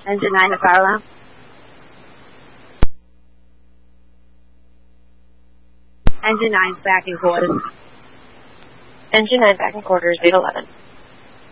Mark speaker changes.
Speaker 1: Engine 9 to fire alarm. Engine 9's back in quarters.
Speaker 2: Engine 9 back in quarters, 811.